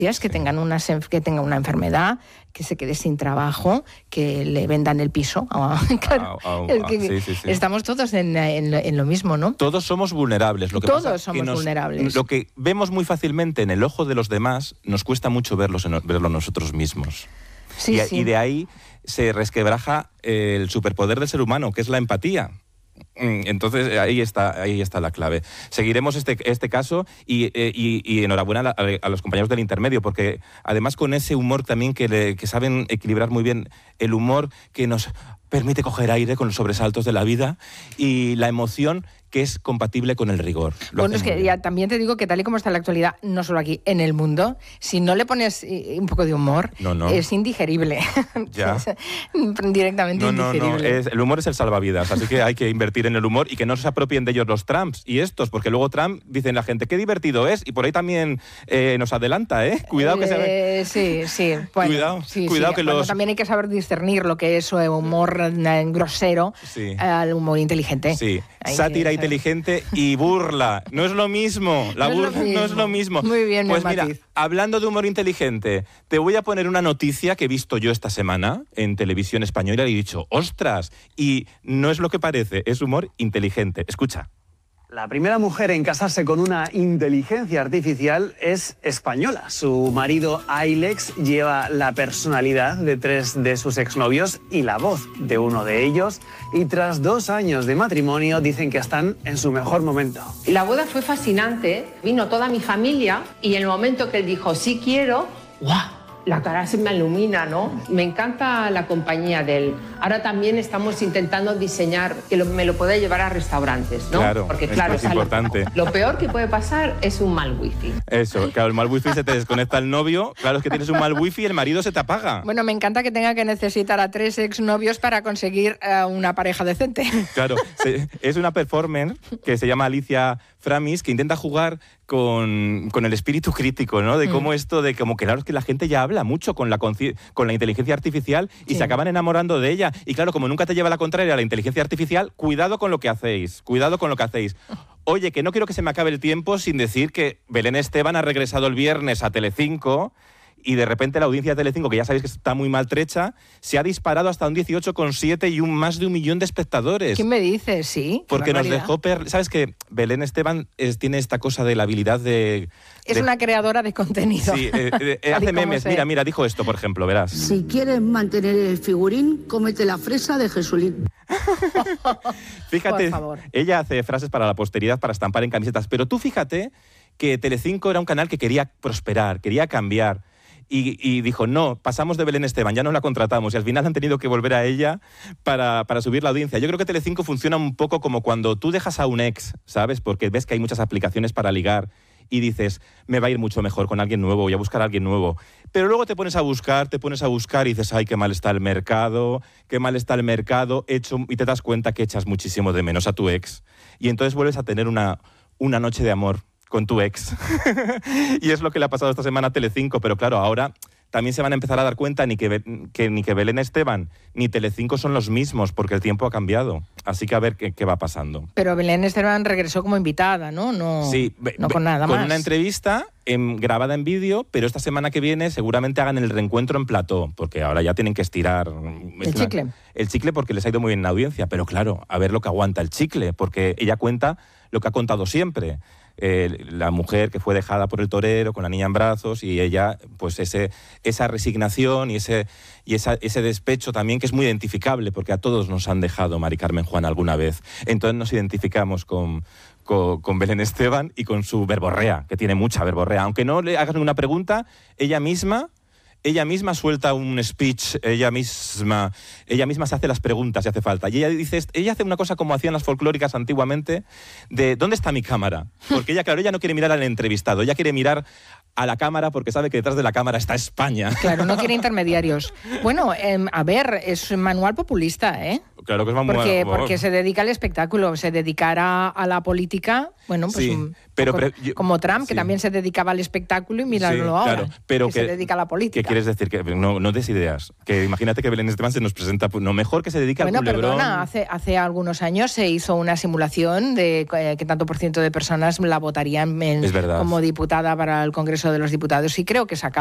que tengan que tenga una enfermedad, que se quede sin trabajo, que le vendan el piso. Sí. Estamos todos en lo mismo, ¿no? Todos somos vulnerables. Todos somos vulnerables. Lo que vemos muy fácilmente en el ojo de los demás, nos cuesta mucho verlo nosotros mismos. Y de ahí se resquebraja el superpoder del ser humano, que es la empatía. Entonces ahí está la clave. Seguiremos este caso y enhorabuena a los compañeros del intermedio, porque además con ese humor también que saben equilibrar muy bien el humor que nos permite coger aire con los sobresaltos de la vida y la emoción que es compatible con el rigor. Bueno, es que ya también te digo que tal y como está la actualidad, no solo aquí, en el mundo, si no le pones un poco de humor, es indigerible. Ya. Es directamente indigerible. El humor es el salvavidas, así que hay que invertir en el humor y que no se apropien de ellos los Trumps y estos, porque luego Trump, dicen la gente, qué divertido es, y por ahí también nos adelanta, ¿eh? Cuidado que se ve. Sí. Bueno, cuidado que bueno, también hay que saber discernir lo que es humor grosero al humor inteligente. Sí, sátira inteligente y burla. No es lo mismo. La burla no es lo mismo. Muy bien, pues mira, hablando de humor inteligente, te voy a poner una noticia que he visto yo esta semana en televisión española y he dicho, ¡ostras! Y no es lo que parece, es humor inteligente. Escucha. La primera mujer en casarse con una inteligencia artificial es española. Su marido Ailex lleva la personalidad de 3 de sus exnovios y la voz de uno de ellos. Y tras 2 años de matrimonio dicen que están en su mejor momento. La boda fue fascinante. Vino toda mi familia y en el momento que él dijo sí quiero, ¡guau! La cara se me ilumina, ¿no? Me encanta la compañía de él. Ahora también estamos intentando diseñar que me lo pueda llevar a restaurantes, ¿no? Claro, porque claro, es importante. Lo peor que puede pasar es un mal wifi. Eso, claro, el mal wifi se te desconecta el novio, claro, es que tienes un mal wifi y el marido se te apaga. Bueno, me encanta que tenga que necesitar a 3 exnovios para conseguir una pareja decente. Claro, es una performer que se llama Alicia Framis, que intenta jugar con el espíritu crítico, ¿no? De cómo esto, de como que claro, es que la gente ya habla mucho con la inteligencia artificial y se acaban enamorando de ella. Y claro, como nunca te lleva la contraria a la inteligencia artificial, cuidado con lo que hacéis, Oye, que no quiero que se me acabe el tiempo sin decir que Belén Esteban ha regresado el viernes a Telecinco y de repente la audiencia de Telecinco, que ya sabéis que está muy maltrecha, se ha disparado hasta un 18,7 y más de 1 millón de espectadores. ¿Qué me dices? Sí. Porque nos dejó... ¿Sabes que Belén Esteban tiene esta cosa de la habilidad de... Es una creadora de contenido. Sí, hace memes. Mira, dijo esto, por ejemplo, verás. Si quieres mantener el figurín, cómete la fresa de Jesulín. Fíjate, por favor. Ella hace frases para la posteridad, para estampar en camisetas, pero tú fíjate que Telecinco era un canal que quería prosperar, quería cambiar. Y dijo, no, pasamos de Belén Esteban, ya no la contratamos. Y al final han tenido que volver a ella para subir la audiencia. Yo creo que Telecinco funciona un poco como cuando tú dejas a un ex, ¿sabes? Porque ves que hay muchas aplicaciones para ligar y dices, me va a ir mucho mejor con alguien nuevo, voy a buscar a alguien nuevo. Pero luego te pones a buscar y dices, ay, qué mal está el mercado, y te das cuenta que echas muchísimo de menos a tu ex. Y entonces vuelves a tener una noche de amor con tu ex. Y es lo que le ha pasado esta semana a Telecinco, pero claro, ahora también se van a empezar a dar cuenta ni que Belén Esteban ni Telecinco son los mismos, porque el tiempo ha cambiado. Así que a ver qué va pasando. Pero Belén Esteban regresó como invitada, ¿no? Sí, no con nada más. Con una entrevista grabada en vídeo, pero esta semana que viene seguramente hagan el reencuentro en plató, porque ahora ya tienen que estirar... El chicle porque les ha ido muy bien en la audiencia, pero claro, a ver lo que aguanta el chicle, porque ella cuenta lo que ha contado siempre. La mujer que fue dejada por el torero con la niña en brazos y ella, pues esa resignación y ese despecho también, que es muy identificable porque a todos nos han dejado, Mari Carmen Juan, alguna vez. Entonces nos identificamos con Belén Esteban y con su verborrea, que tiene mucha verborrea. Aunque no le hagas ninguna pregunta, ella misma suelta un speech, ella misma se hace las preguntas si hace falta. Y ella hace una cosa como hacían las folclóricas antiguamente, de ¿dónde está mi cámara? Porque ella no quiere mirar al entrevistado, ella quiere mirar a la cámara porque sabe que detrás de la cámara está España. Claro, no quiere intermediarios. Bueno, a ver, es manual populista, ¿eh? Claro que es más porque se dedica al espectáculo, se dedicara a la política, bueno, pues sí, pero como Trump, que también se dedicaba al espectáculo y míralo ahora, claro, pero que se dedica a la política. ¿Qué quieres decir? Que no des ideas. Que imagínate que Belén Esteban se nos presenta, no, mejor que se dedique al culebrón. Perdona, hace algunos años se hizo una simulación de que tanto por ciento de personas la votarían como diputada para el Congreso de los Diputados y creo que se acaba